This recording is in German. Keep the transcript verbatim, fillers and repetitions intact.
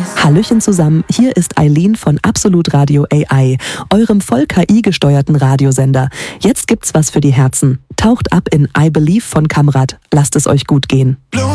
Hallöchen zusammen, hier ist Eileen von Absolut Radio A I, eurem voll K I-gesteuerten Radiosender. Jetzt gibt's was für die Herzen. Taucht ab in I Believe von Kamrat. Lasst es euch gut gehen.